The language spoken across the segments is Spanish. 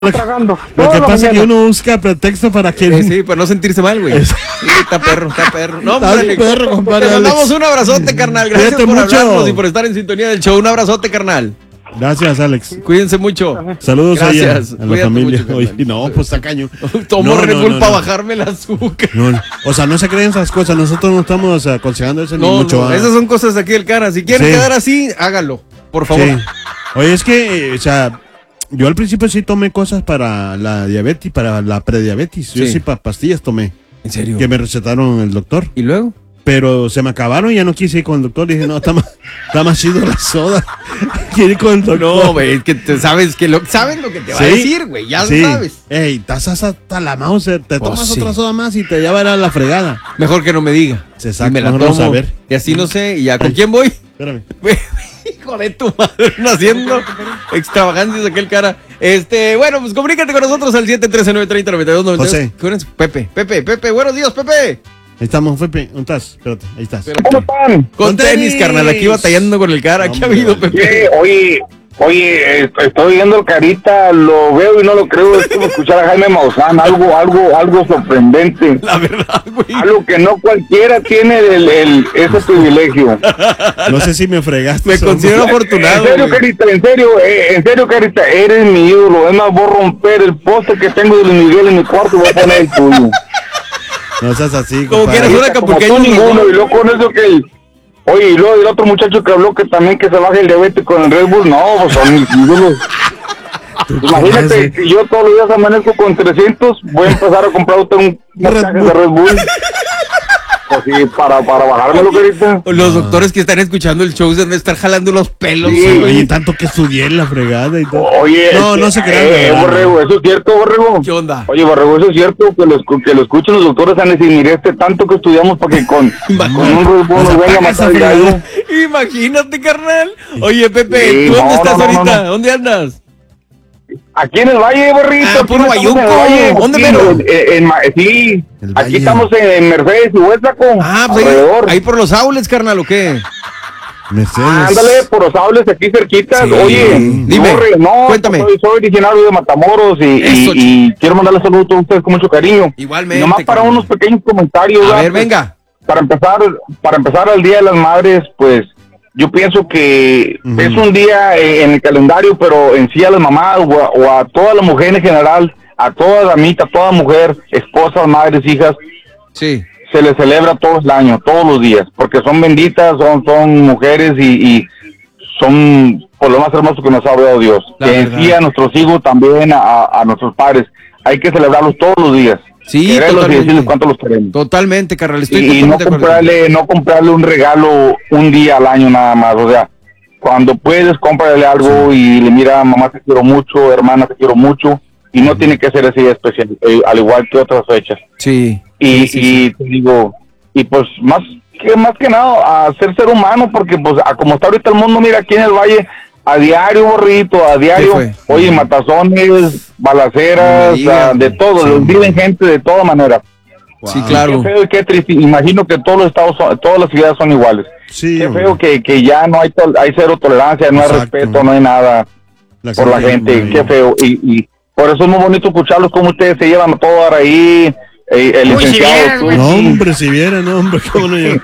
tragando. Lo que pasa es que uno busca pretexto para que... Sí, para no sentirse mal, güey. Sí, está perro. No, Está hombre, perro, compadre. te mandamos un abrazote, carnal. Gracias Cuídate por mucho. hablarnos y por estar en sintonía del show. Un abrazote, carnal. Gracias, Alex. Cuídense mucho. Saludos Gracias. a la Cuídate familia. mucho, Oye, carnal. no, pues tacaño. Tomo No, Red no, Bull no, para no. bajarme el azúcar. No, o sea, no se creen esas cosas. Nosotros no estamos aconsejando eso ni No, mucho. no, esas son cosas de aquí del cara. Si quieren Sí. quedar así, hágalo. Por favor. Sí. Oye, es que, o sea, yo al principio sí tomé cosas para la diabetes, para la prediabetes. Yo Sí. sí pastillas tomé, ¿En serio? que me recetaron el doctor. ¿Y luego? Pero se me acabaron y ya no quise ir con el doctor. Dije, no, está más chido la soda. Quiero ir con el doctor. No, güey, es que sabes lo que te va a Sí. decir, güey. Ya Sí. lo sabes. Ey, estás hasta la Mauser. Te tomas sí. otra soda más y te lleva a la fregada. Mejor que no me diga. Exacto, Y me la mejor no tomo. saber. Y así no sé. ¿Y ya con quién voy? Espérame. Hijo de tu madre, haciendo extravagancias aquel cara. Bueno, pues comunícate con nosotros al 713-930-9292. José. Pepe, buenos días, Pepe. Ahí estamos, Pepe. ¿Dónde estás? Espérate, ahí estás. Espérate. ¿Cómo están? Con tenis, carnal, aquí batallando con el cara. ¿Qué ha habido, Pepe? Oye, estoy viendo el Carita, lo veo y no lo creo, es como escuchar a Jaime Maussan, algo sorprendente, La verdad, güey. algo que no cualquiera tiene ese privilegio. No sé si me fregaste. Me considero afortunado. En serio, güey. Carita, en serio, Carita, eres mi ídolo, es más, voy a romper el póster que tengo de Luis Miguel en mi cuarto y voy a poner el tuyo. No seas así, Como compadre. quieras, una Como capuqueño, tú ninguno, ¿no? y luego con eso oye, y luego el otro muchacho que habló que también que se baje el diabetes con el Red Bull, no, pues son mis ídolos. Imagínate, si yo todos los días amanezco con 300, voy a empezar a comprar un caja de Red Bull. Pues sí, para bajármelo, Carita. Los doctores que están escuchando el show se deben estar jalando los pelos. Sí. güey. Oye, tanto que estudié en la fregada y todo. Oye, No se crean, de verdad, Borrego, eso es cierto, Borrego. ¿Qué onda? Oye, Borrego, eso es cierto, que lo escuchen los doctores a decir, mire, tanto que estudiamos para que con un Red Bull nos venga a matar el gallo. Imagínate, carnal. Oye, Pepe, Sí, ¿tú dónde no, estás no, no, ahorita? no. ¿Dónde andas? Aquí en el Valle, Borrito. Ah, aquí puro estamos en el Bayunco. Valle, ¿Dónde, aquí mero? Sí, El aquí Valle. estamos en Mercedes y Huesaco. Ah, pues alrededor. ahí por los aules, carnal, ¿o qué? Mercedes. Ándale, por los sables aquí cerquita. Sí. Oye, Dime, Borre, no, cuéntame. soy originario de Matamoros Eso, y quiero mandarle saludos a ustedes con mucho cariño. Igualmente, Y nomás para carnal. unos pequeños comentarios. A ¿verdad? ver, Pues, venga. Para empezar al Día de las Madres, pues yo pienso que Ujú. es un día en el calendario, pero en sí a las mamás o a toda la mujer en general, a toda damita, toda mujer, esposas, madres, hijas, Sí. se les celebra todo el año, todos los días, porque son benditas, son mujeres y son por lo más hermoso que nos ha dado Dios. La Que verdad. en sí a nuestros hijos también, a nuestros padres, hay que celebrarlos todos los días. Sí, Quererlos y totalmente. decirles cuánto los queremos. Totalmente, carnal. Estoy Y no totalmente de acuerdo. comprarle un regalo un día al año nada más, o sea, cuando puedes cómprale algo y le mira, mamá te quiero mucho, hermana te quiero mucho, y no tiene que ser así especial, al igual que otras fechas. Sí. Y, Sí. y te digo, y pues más que nada a ser humano, porque pues como está ahorita el mundo, mira aquí en el Valle, a diario, Borrito, a diario, fue? oye, matazones, balaceras, No me digas, de todo, sí. viven gente de toda manera. Sí, Wow. claro. Qué feo y qué triste. Imagino que todos los estados, todas las ciudades son iguales. Sí, Qué hombre. feo que ya no hay hay cero tolerancia, no hay Exacto. respeto, no hay nada por la gente. Qué feo. Y por eso es muy bonito escucharlos como ustedes se llevan a todo ahí. El Uy, si licenciado vieran, Twitty. No, hombre, si vieran, no, hombre, cómo no yo.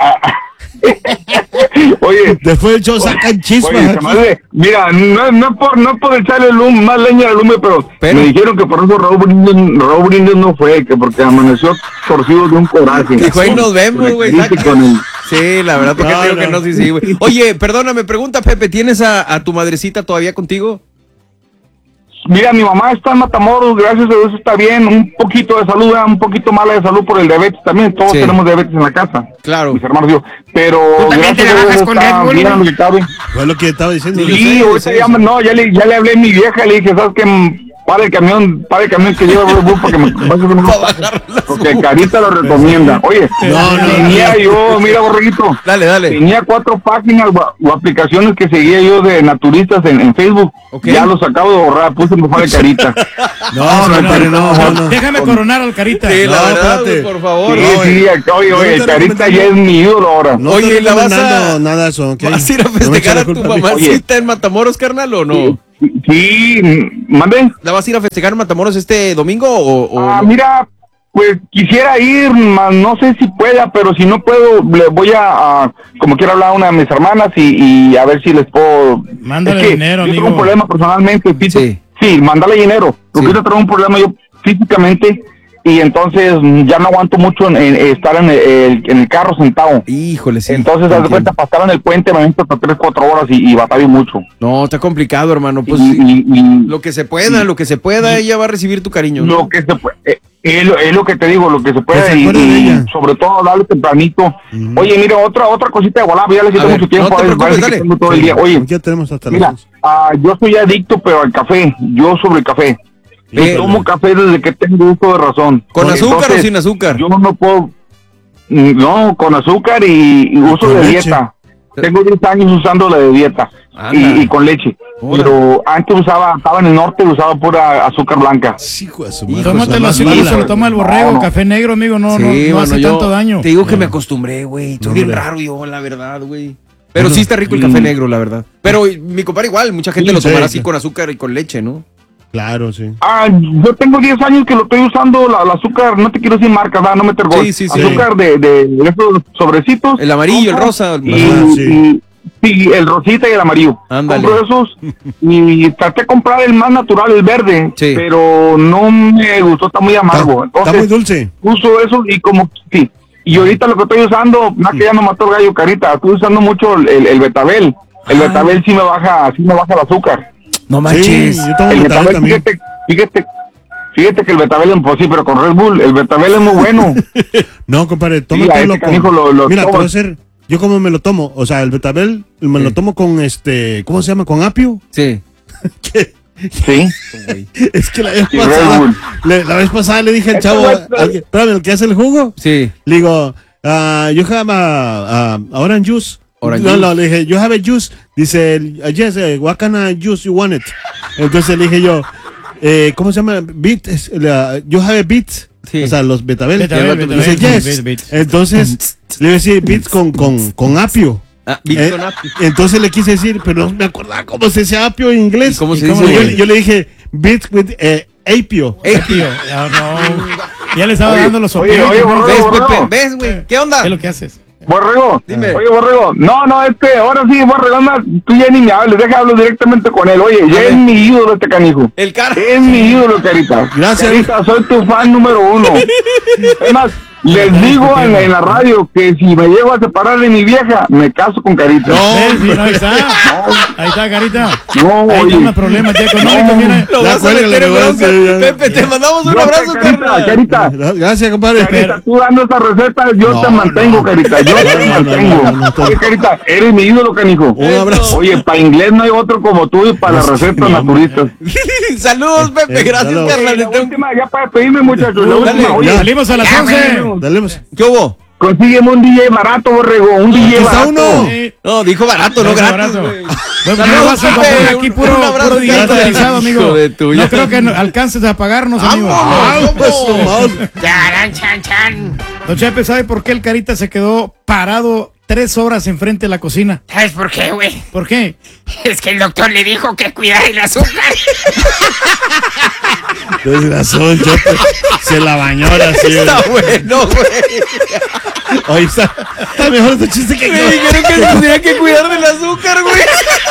Oye, Después del show sacan chispas. oye, se aquí. me hace- mira, no por echarle más leña al lumbre, pero me dijeron que por eso Raúl Brindis no fue, que porque amaneció torcido de un coraje. Dijo, ahí nos vemos, güey. Dice con el- Sí, la verdad, porque No, te digo que no. no, sí, güey. Oye, perdóname, pregunta, Pepe, ¿tienes a tu madrecita todavía contigo? Mira, mi mamá está en Matamoros, gracias a Dios está bien, un poquito de salud, un poquito mala de salud por el diabetes también, todos Sí. tenemos diabetes en la casa, Claro. mis hermanos y yo, pero ¿Tú también te gracias la a Dios bajas con está Red Bull, bien güey? lo que cabe. Fue lo que estaba diciendo. Sí, yo Sí, sé, ahorita yo sé. no, ya le hablé a mi vieja, le dije, ¿sabes qué? Para el camión que lleva Red Bull para que me pase con unos tacos, porque Carita lo recomienda. Oye, tenía yo, mira, Borreguito, Dale. tenía 4 páginas o aplicaciones que seguía yo de naturistas en Facebook. Ok. Ya los acabo de borrar, puse mejor de Carita. No, compadre, no. Déjame coronar al Carita. Sí, la No, verdad, espérate. güey, por favor. Sí, No, sí, oye, Ahorita Carita recomendando- ya es mi ídolo ahora. No Oye, estoy ¿la vas a- recomendando nada de eso, ¿ok? ¿Vas a ir a No me festejar eches la a tu culpa a mí. mamacita en Matamoros, carnal, o no? Sí, mande. ¿La vas a ir a festejar en Matamoros este domingo o no? Mira, pues quisiera ir, no sé si pueda, pero si no puedo, le voy a como quiero hablar a una de mis hermanas y a ver si les puedo. Mándale Es que dinero, yo amigo. tengo un problema personalmente, sí, mándale dinero, porque Sí. yo tengo un problema yo físicamente y entonces ya no aguanto mucho en estar en el carro sentado. Híjole, sí. Entonces, haz de entiendo. cuenta, pasar en el puente me meto hasta 3-4 horas y batallo mucho. No, está complicado, hermano. Pues Y lo que se pueda, ella va a recibir tu cariño, ¿no? lo que se puede, es lo que te digo, lo que se puede Que se acuerde de ella. sobre todo darle tempranito. Oye, mira, otra cosita de volada, ya le quito A ver, mucho tiempo, no te a veces preocupes, parece que dale. tengo todo el día. Oye, Ya tenemos hasta mira, las 11. yo soy adicto, pero al café, yo sobre el café. Yo Pero- tomo café desde que tengo uso de razón. ¿Con azúcar Entonces, o sin azúcar? Yo no puedo, no, con azúcar y uso con de leche. dieta. Tengo 10 años usando la de dieta Anda. y con leche. Órale. Pero antes estaba en el norte, usaba pura azúcar blanca. Hijo de su Hijo, madre. Tómatelo Más así mala. como se lo toma el borrego, No. café negro, amigo, no Sí, hace mano, tanto daño. Te digo que me acostumbré, güey. Soy bien hombre. raro yo, la verdad, güey. Pero sí está rico el Mm. café negro, la verdad. Pero mi compadre igual, mucha gente Sí, lo tomará sí. así con azúcar y con leche, ¿no? Claro, sí. Yo tengo 10 años que lo estoy usando, la azúcar, no te quiero decir marca, no meter gol. Sí, sí, sí. Azúcar de esos sobrecitos. El amarillo, el Compro rosa. Y, Ajá, sí. sí, el rosita y el amarillo. Ándale. Compro esos y traté de comprar el más natural, el verde, Sí. pero no me gustó, está muy amargo. Está muy Entonces, dulce. uso eso y como, sí. Y ahorita lo que estoy usando, más que ya no mató el gallo, carita, estoy usando mucho el betabel. El betabel sí me baja el azúcar. No Sí, yo tomo El betabel betabel, también. fíjate que el betabel, pues sí, pero con Red Bull, el betabel es muy bueno. No, compadre, Sí, a tómatelo este canijo lo Mira, te voy a tomas. hacer... Yo como me lo tomo, o sea, el betabel me lo tomo con ¿cómo se llama? ¿Con apio? Sí. ¿Qué? Sí. Es que la vez Y Red Bull. la vez pasada le dije al chavo, espérame, el que hace el jugo, Sí. le digo, you have a orange juice. Orange no, juice. no, le dije, you have a juice. Dice, yes, what kind of juice you want it? Entonces le dije yo, ¿cómo se llama? Beet, you have a beet. Sí. O sea, los betabel. Betabel, Dice, betabel, yes. beet. Entonces, le iba a decir beets con apio. Ah, beet con apio. Entonces le quise decir, pero no me acordaba cómo se dice apio en inglés. ¿Y cómo se Y dice? yo le dije, beets with apio. Tío, ya no. Ya le estaba Oye, dando los oye, opioides, ¿no? Borrego, ¿Ves, Borrego. Pepe? ¿Ves, güey? ¿Qué onda? ¿Qué es lo que haces? Borrego, Dime. oye, Borrego, no, ahora sí, Borrego, anda, tú ya ni me hables, deja hablo directamente con él, oye, ya ver. es mi ídolo este canijo. El cara. Es mi ídolo, Carita. Gracias. Carita, soy tu fan número 1. Es más, les digo en la radio que si me llego a separar de mi vieja, me caso con Carita. ¿Ves? Mira, ahí está. Ahí está, carita. No, Ahí oye. está el problema ya económico, mira. Lo Ya vas a cuélgale, meter en me voy a bronca. hacer, ya. Pepe, te mandamos un Yo abrazo, Carita, carnal. Carita, Gracias, compadre. Carita, tú dando esa receta, yo No, te mantengo, no. Carita, yo te No, mantengo. no, Oye, Carita, eres mi ídolo, canijo. Un abrazo. Oye, para inglés no hay otro como tú y para las recetas naturistas. Saludos, Pepe. Gracias, saludos. carnal. La última, ya para despedirme, muchachos. La Dale, última, oye, ya. Salimos a las 11. Dale, pues. ¿Qué hubo? consígueme un DJ barato, Borrego, un DJ está barato. uno. Sí. No, dijo barato, no Dijo gratis, barato. güey. Bueno, Saludos, no vas a Pepe. encontrar aquí puro, Un abrazo, puro dinero gracias. cotizado, amigo. Hijo de tuya. No creo que alcances a pagarnos, amigo. ¡Vámonos! Pues, ¿Cómo? Don Chepe, ¿sabe por qué el Carita se quedó parado 3 horas enfrente de la cocina? ¿Sabes por qué, güey? ¿Por qué? Es que el doctor le dijo que cuidara el azúcar. Tienes razón, Chope. Se la bañó ahora sí. Está bueno, güey. Oye, está mejor este chiste que Me yo. dijeron que se tenía que cuidar del azúcar, güey.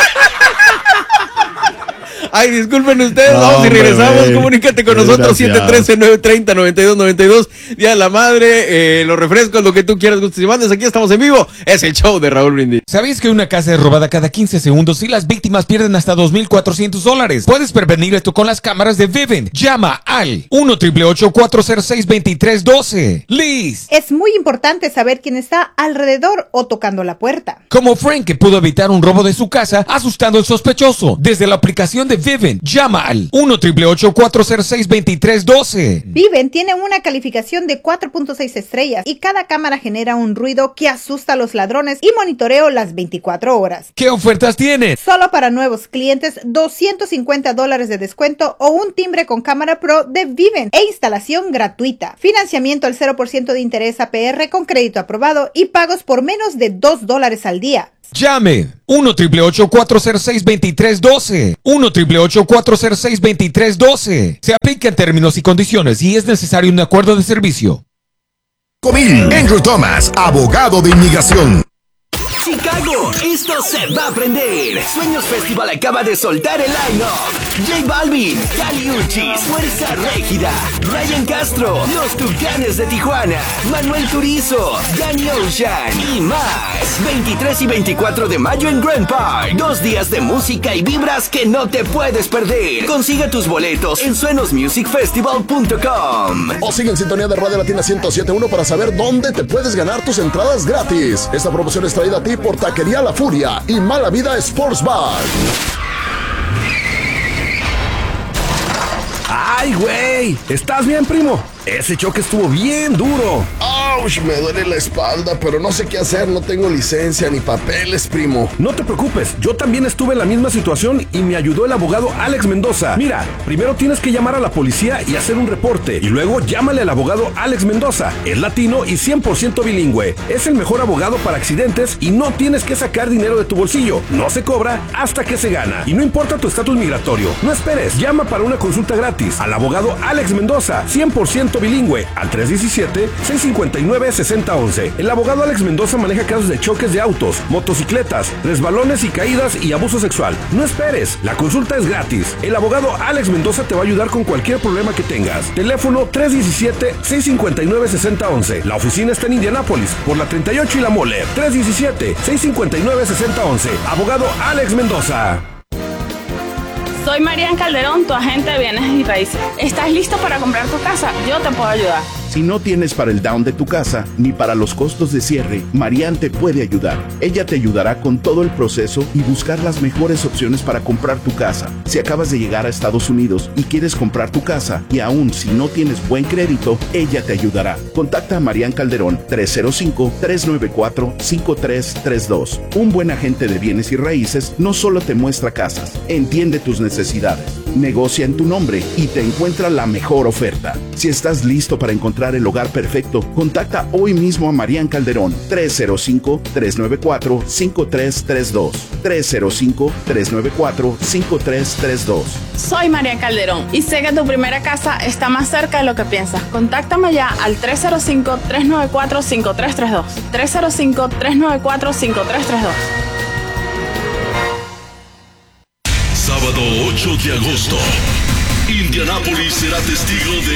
Ay, disculpen ustedes, No, vamos y regresamos. hombre, Comunícate con qué nosotros, desgraciado. 713-930-9292. Día de la Madre, los refrescos, lo que tú quieras, gustes y mandes. Aquí estamos en vivo. Es el show de Raúl Brindis. ¿Sabías que una casa es robada cada 15 segundos y las víctimas pierden hasta $2,400? Puedes prevenir esto con las cámaras de Vivint. Llama al 1-888-406-2312. Liz, Es muy importante saber quién está alrededor o tocando la puerta. como Frank, que pudo evitar un robo de su casa asustando al sospechoso. Desde la aplicación de Vivint, llama al 1-888-406-2312. Viven tiene una calificación de 4.6 estrellas y cada cámara genera un ruido que asusta a los ladrones y monitoreo las 24 horas. ¿Qué ofertas tienes? Solo para nuevos clientes, $250 de descuento o un timbre con cámara pro de Viven e instalación gratuita. Financiamiento al 0% de interés APR con crédito aprobado y pagos por menos de $2 al día. Llame 1-888-406-2312. 1-888-406-2312. Se aplica en términos y condiciones y es necesario un acuerdo de servicio. Comil, Andrew Thomas, abogado de inmigración. Chicago, esto se va a prender. Sueños Festival acaba de soltar el line-up. J Balvin, Kali Uchis, Fuerza Régida, Ryan Castro, Los Tucanes de Tijuana, Manuel Turizo, Danny Ocean y más. 23 y 24 de mayo en Grand Park. 2 días de música y vibras que no te puedes perder. Consigue tus boletos en suenosmusicfestival.com. O sigue en sintonía de Radio Latina 107.1 para saber dónde te puedes ganar tus entradas gratis. Esta promoción es traída a ti por Taquería La Furia y Mala Vida Sports Bar. ¡Ay, güey! ¿Estás bien, primo? Ese choque estuvo bien duro. ¡Auch! Me duele la espalda, pero no sé qué hacer. No tengo licencia ni papeles, primo. No te preocupes, yo también estuve en la misma situación y me ayudó el abogado Alex Mendoza. Mira, primero tienes que llamar a la policía y hacer un reporte. Y luego llámale al abogado Alex Mendoza. Es latino y 100% bilingüe. Es el mejor abogado para accidentes y no tienes que sacar dinero de tu bolsillo. No se cobra hasta que se gana. Y no importa tu estatus migratorio. No esperes, llama para una consulta gratis al abogado Alex Mendoza, 100% bilingüe, al 317-659-6011. El abogado Alex Mendoza maneja casos de choques de autos, motocicletas, resbalones y caídas y abuso sexual. No esperes, la consulta es gratis. El abogado Alex Mendoza te va a ayudar con cualquier problema que tengas. Teléfono 317-659-6011. La oficina está en Indianápolis, por la 38 y la Mole. 317-659-6011. Abogado Alex Mendoza. Soy Marian Calderón, tu agente de bienes y raíces. ¿Estás listo para comprar tu casa? Yo te puedo ayudar. Si no tienes para el down de tu casa, ni para los costos de cierre, Marian te puede ayudar. Ella te ayudará con todo el proceso y buscar las mejores opciones para comprar tu casa. Si acabas de llegar a Estados Unidos y quieres comprar tu casa, y aún si no tienes buen crédito, ella te ayudará. Contacta a Marian Calderón, 305-394-5332. Un buen agente de bienes y raíces no solo te muestra casas, entiende tus necesidades, negocia en tu nombre y te encuentra la mejor oferta. Si estás listo para encontrar el hogar perfecto, contacta hoy mismo a Marian Calderón, 305-394-5332. 305-394-5332. Soy Marian Calderón y sé que tu primera casa está más cerca de lo que piensas. Contáctame ya al 305-394-5332. 305-394-5332. Sábado 8 de agosto. Indianápolis será testigo de